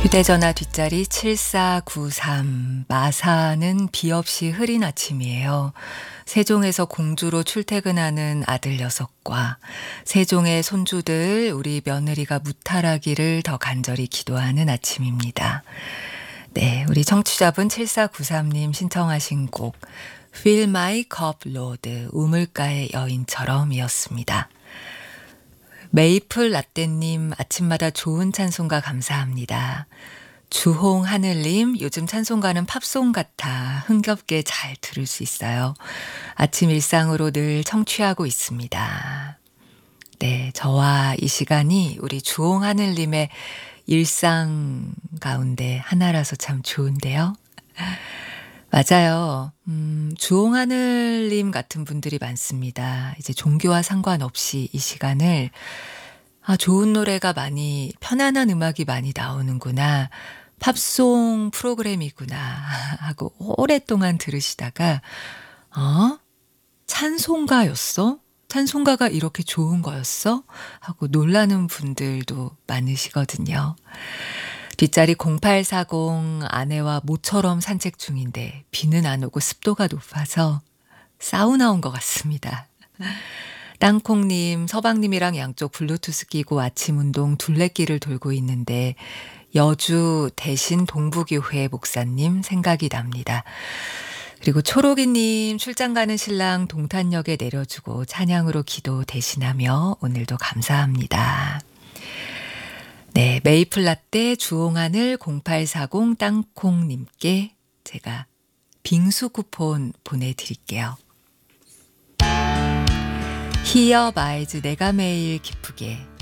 휴대전화 뒷자리 7493. 마사는 비 없이 흐린 아침이에요. 세종에서 공주로 출퇴근하는 아들 6과 세종의 손주들 우리 며느리가 무탈하기를 더 간절히 기도하는 아침입니다. 네, 우리 청취자분 7493님 신청하신 곡 Fill My Cup Lord 우물가의 여인처럼 이었습니다. 메이플 라떼님 아침마다 좋은 찬송가 감사합니다. 주홍 하늘님 요즘 찬송가는 팝송 같아 흥겹게 잘 들을 수 있어요. 아침 일상으로 늘 청취하고 있습니다. 네, 저와 이 시간이 우리 주홍 하늘님의 일상 가운데 하나라서 참 좋은데요. 맞아요. 주홍하늘님 같은 분들이 많습니다. 이제 종교와 상관없이 이 시간을 좋은 노래가 많이 편안한 음악이 많이 나오는구나. 팝송 프로그램이구나 하고 오랫동안 들으시다가 찬송가였어? 찬송가가 이렇게 좋은 거였어? 하고 놀라는 분들도 많으시거든요. 뒷자리 0840 아내와 모처럼 산책 중인데 비는 안 오고 습도가 높아서 사우나 온 것 같습니다. 땅콩님, 서방님이랑 양쪽 블루투스 끼고 아침 운동 둘레길을 돌고 있는데 여주 대신 동부교회 목사님 생각이 납니다. 그리고 초록이님 출장 가는 신랑 동탄역에 내려주고 찬양으로 기도 대신하며 오늘도 감사합니다. 네, 메이플라떼 주홍하늘 0840 땅콩님께 제가 빙수 쿠폰 보내드릴게요. 히어 마이즈 내가 매일 기쁘게